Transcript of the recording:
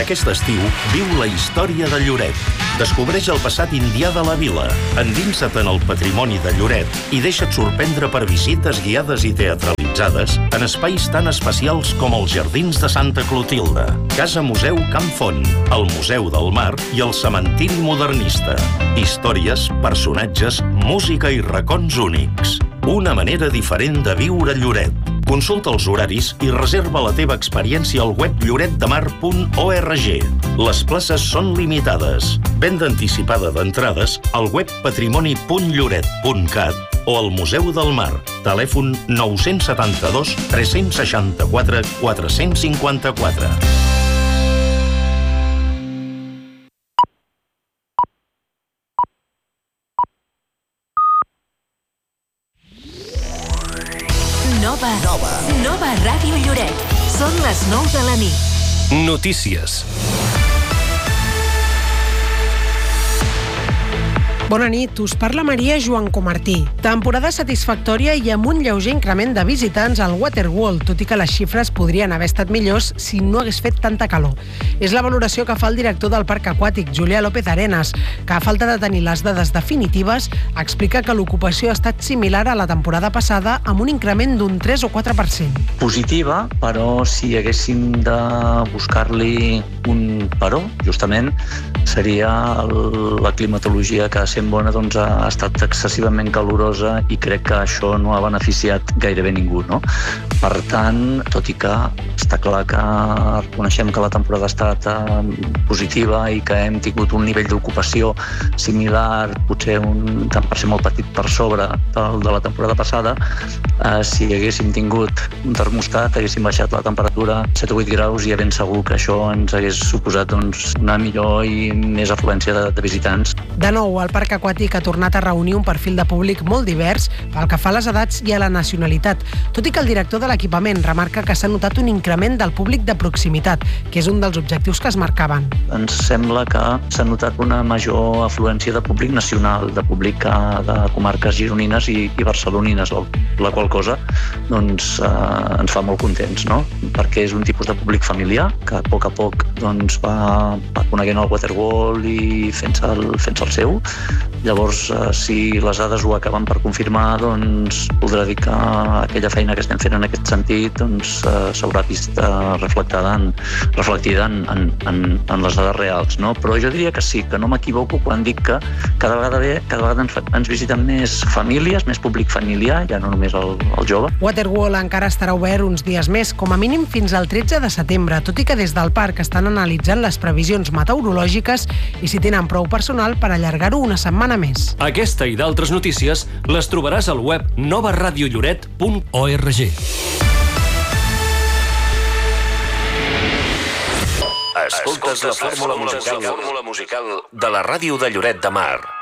Aquest estiu, viu la història de Lloret. Descobreix el passat indià de la vila, endinsa't en el patrimoni de Lloret i deixa't sorprendre per visites guiades i teatralitzades en espais tan especials com els Jardins de Santa Clotilde, Casa Museu Camp Font, el Museu del Mar i el Cementiri Modernista. Històries, personatges, música i racons únics. Una manera diferent de viure Lloret. Consulta els horaris i reserva la teva experiència al web lloretdemar.org. Les places són limitades. Venda anticipada d'entrades al web patrimoni.lloret.cat o al Museu del Mar. Telèfon 972 364 454. Nova Ràdio Lloret. Són les 9 de la nit. Notícies. Bona nit, us parla Maria Joan Comartí. Temporada satisfactòria i amb un lleuger increment de visitants al Waterworld, tot i que les xifres podrien haver estat millors si no hagués fet tanta calor. És la valoració que fa el director del Parc Aquàtic, Julià López Arenas, que a falta de tenir les dades definitives, explica que l'ocupació ha estat similar a la temporada passada amb un increment d'un 3 o 4%. Positiva, però si haguéssim de buscar-li un però, justament, seria la climatologia que sent bona doncs, ha estat excessivament calorosa i crec que això no ha beneficiat gairebé ningú, no? Per tant, tot i que està clar que reconeixem que la temporada ha estat positiva i que hem tingut un nivell d'ocupació similar, potser un tant per ser molt petit per sobre del de la temporada passada, si haguéssim tingut un termostat, haguéssim baixat la temperatura 7 o 8 graus i ben segur que això ens hagués suposat doncs, una millor i més afluència de visitants. De nou, el Parc Aquàtic ha tornat a reunir un perfil de públic molt divers pel que fa a les edats i a la nacionalitat, tot i que el director de l'equipament remarca que s'ha notat un increment del públic de proximitat, que és un dels objectius que es marcaven. Ens sembla que s'ha notat una major afluència de públic nacional, de públic de comarques gironines i barcelonines, la qual cosa doncs, ens fa molt contents, no? Perquè és un tipus de públic familiar que a poc doncs, va coneguent el Waterworld i fent-se el seu. Llavors, si les dades ho acaben per confirmar, doncs voldrà dir que aquella feina que estem fent en aquest sentit doncs, s'haurà vist reflectida en les dades reals, no? Però jo diria que sí, que no m'equivoco quan dic que cada vegada ens visiten més famílies, més públic familiar, ja no només el jove. Waterworld encara estarà obert uns dies més, com a mínim fins al 13 de setembre, tot i que des del parc estan analitzant les previsions meteorològiques i si tenen prou personal per allargar-ho una setmana més. Aquesta i d'altres notícies les trobaràs al web novaradiolloret.org. Escoltes la fórmula musical de la ràdio de Lloret de Mar.